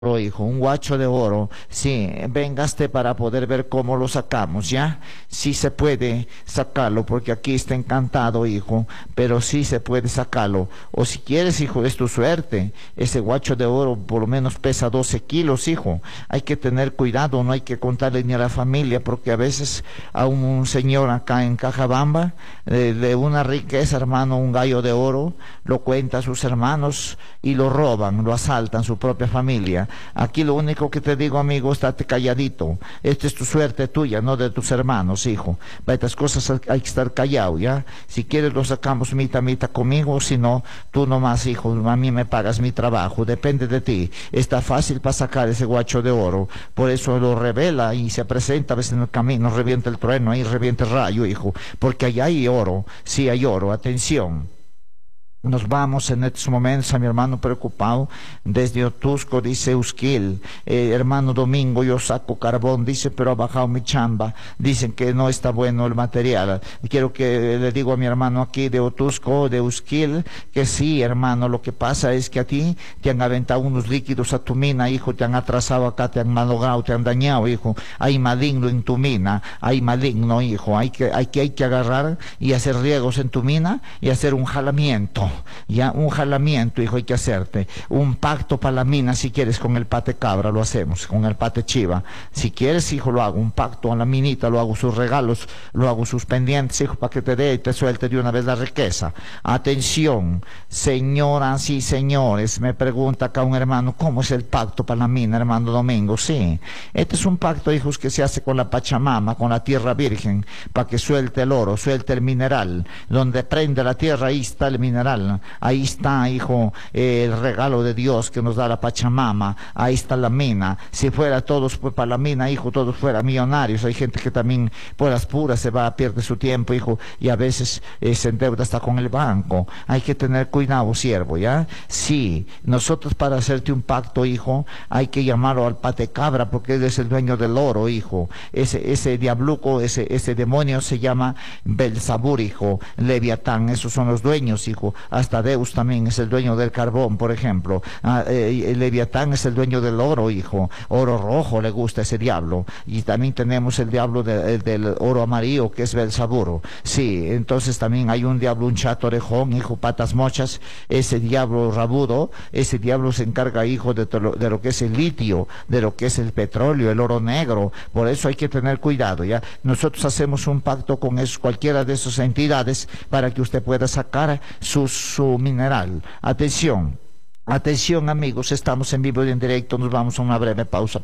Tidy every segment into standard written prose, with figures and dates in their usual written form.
hijo, un guacho de oro, sí, vengaste para poder ver cómo lo sacamos, ¿ya? Sí se puede sacarlo, porque aquí está encantado, hijo, pero sí se puede sacarlo. O si quieres, hijo, es tu suerte. Ese guacho de oro por lo menos pesa 12 kilos, hijo. Hay que tener cuidado, no hay que contarle ni a la familia, porque a veces a un señor acá en Cajabamba, de una riqueza, hermano, un gallo de oro, lo cuenta a sus hermanos y lo roban, lo asaltan su propia familia. Aquí lo único que te digo, amigo, estate calladito. Esta es tu suerte tuya, no de tus hermanos, hijo. Para estas cosas hay que estar callado, ¿ya? Si quieres lo sacamos mitad a mitad conmigo, si no, tú nomás, hijo, a mí me pagas mi trabajo, depende de ti. Está fácil para sacar ese guacho de oro, por eso lo revela y se presenta a veces en el camino, revienta el trueno, ahí revienta el rayo, hijo, porque allá hay oro, sí hay oro, atención. Nos vamos en estos momentos a mi hermano preocupado desde Otusco, dice Usquil, hermano Domingo, yo saco carbón, dice, pero ha bajado mi chamba, dicen que no está bueno el material. Quiero que le digo a mi hermano aquí de Otusco, de Usquil, que sí, hermano, lo que pasa es que a ti te han aventado unos líquidos a tu mina, hijo, te han atrasado acá, te han malogrado, te han dañado, hijo, hay maligno en tu mina, hay maligno, hijo, hay que agarrar y hacer riegos en tu mina y hacer un jalamiento. Ya, un jalamiento, hijo, hay que hacerte un pacto para la mina, si quieres, con el pate cabra, lo hacemos, con el pate chiva, si quieres, hijo, lo hago, un pacto a la minita, lo hago sus regalos, lo hago sus pendientes, hijo, para que te dé y te suelte de una vez la riqueza. Atención, señoras y señores, me pregunta acá un hermano, ¿cómo es el pacto para la mina, hermano Domingo? Sí, este es un pacto, hijos, que se hace con la Pachamama, con la tierra virgen, para que suelte el oro, suelte el mineral, donde prende la tierra, ahí está el mineral. Ahí está, hijo, el regalo de Dios que nos da la Pachamama, ahí está la mina. Si fuera todos pues, para la mina, hijo, todos fueran millonarios. Hay gente que también por las puras se va, pierde su tiempo, hijo, y a veces se endeuda hasta con el banco. Hay que tener cuidado, siervo, ¿ya? Sí, nosotros para hacerte un pacto, hijo, hay que llamarlo al pate cabra, porque él es el dueño del oro, hijo. Ese diabluco, ese demonio se llama Belzabur, hijo, Leviatán, esos son los dueños, hijo. Hasta Deus también es el dueño del carbón, por ejemplo. Leviatán es el dueño del oro, hijo. Oro rojo le gusta ese diablo. Y también tenemos el diablo del oro amarillo, que es Belzaburo. Sí, entonces también hay un diablo, un chato orejón, hijo, patas mochas. Ese diablo rabudo, ese diablo se encarga, hijo, de lo que es el litio, de lo que es el petróleo, el oro negro. Por eso hay que tener cuidado, ¿ya? Nosotros hacemos un pacto con cualquiera de esas entidades para que usted pueda sacar su mineral. Atención. Atención, amigos, estamos en vivo y en directo, nos vamos a una breve pausa.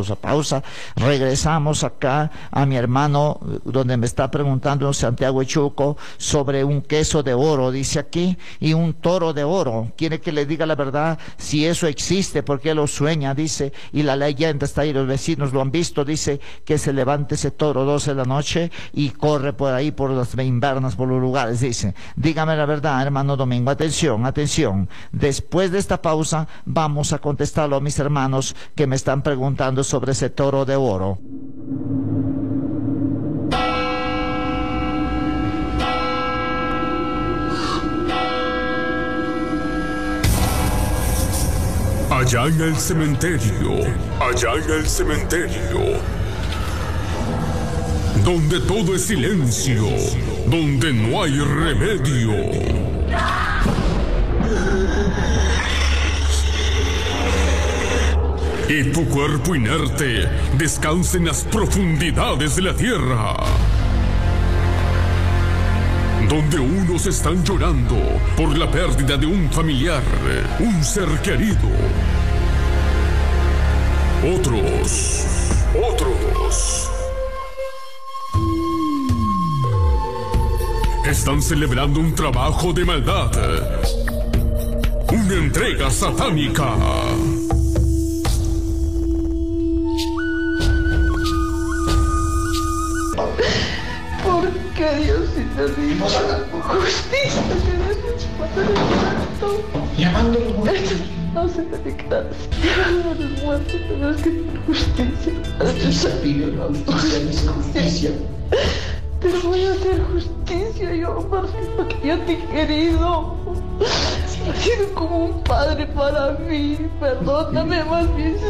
Regresamos acá a mi hermano, donde me está preguntando Santiago Echuco sobre un queso de oro, dice aquí, y un toro de oro. Quiere que le diga la verdad, si eso existe, porque lo sueña, dice, y la leyenda está ahí, los vecinos lo han visto, dice, que se levante ese toro 12 de la noche y corre por ahí, por las invernas, por los lugares, dice. Dígame la verdad, hermano Domingo. Atención, atención. Después de esta pausa vamos a contestarlo a mis hermanos que me están preguntando sobre ese toro de oro. Allá en el cementerio, donde todo es silencio, donde no hay remedio. Y tu cuerpo inerte descansa en las profundidades de la tierra, donde unos están llorando por la pérdida de un familiar, un ser querido. Otros están celebrando un trabajo de maldad, una entrega satánica. ¿Por qué Diosito lindo? Justicia, Padre Santo. Llamando a los muertos. No se me declaras. Llamando a los muertos, tenemos que hacer justicia. Justicia, pido la justicia. Te voy a hacer justicia, yo, porque yo te he querido. Has sido como un padre para mí. Perdóname más bien.